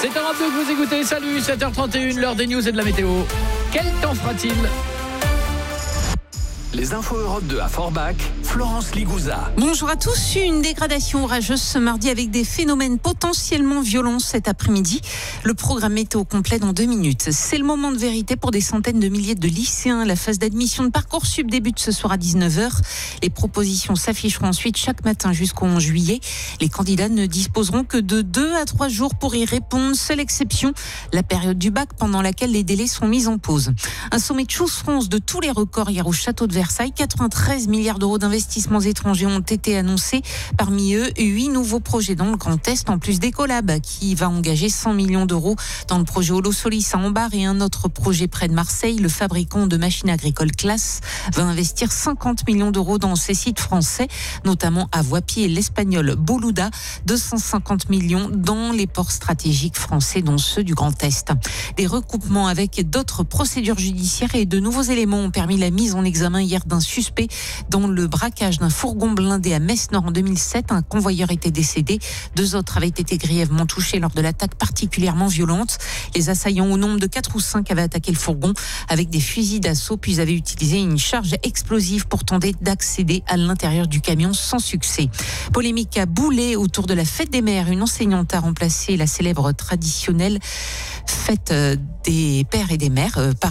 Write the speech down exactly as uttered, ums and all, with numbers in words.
C'est Europe deux que vous écoutez. Salut, sept heures trente et une, l'heure des news et de la météo. Quel temps fera-t-il ? Les infos Europe deux à Forbach, Florence Ligouza. Bonjour à tous. Une dégradation orageuse ce mardi avec des phénomènes potentiellement violents cet après-midi. Le programme météo complet dans deux minutes. C'est le moment de vérité pour des centaines de milliers de lycéens. La phase d'admission de Parcoursup débute ce soir à dix-neuf heures. Les propositions s'afficheront ensuite chaque matin jusqu'au onze juillet. Les candidats ne disposeront que de deux à trois jours pour y répondre. Seule exception, la période du bac pendant laquelle les délais sont mis en pause. Un sommet de Choose France de tous les records hier au château de Versailles. quatre-vingt-treize milliards d'euros d'investissements étrangers ont été annoncés. Parmi eux, huit nouveaux projets dans le Grand Est, en plus d'Ecolab, qui va engager cent millions d'euros dans le projet Holosolis à Ambar, et un autre projet près de Marseille. Le fabricant de machines agricoles Claas va investir cinquante millions d'euros dans ces sites français, notamment à Voipy et l'Espagnol Boluda. deux cent cinquante millions dans les ports stratégiques français, dont ceux du Grand Est. Des recoupements avec d'autres procédures judiciaires et de nouveaux éléments ont permis la mise en examen hier d'un suspect dans le braquage d'un fourgon blindé à Metz-Nord en deux mille sept. Un convoyeur était décédé. Deux autres avaient été grièvement touchés lors de l'attaque particulièrement violente. Les assaillants, au nombre de quatre ou cinq, avaient attaqué le fourgon avec des fusils d'assaut, puis avaient utilisé une charge explosive pour tenter d'accéder à l'intérieur du camion sans succès. Polémique à Boulay autour de la fête des mères. Une enseignante a remplacé la célèbre traditionnelle fête des pères et des mères par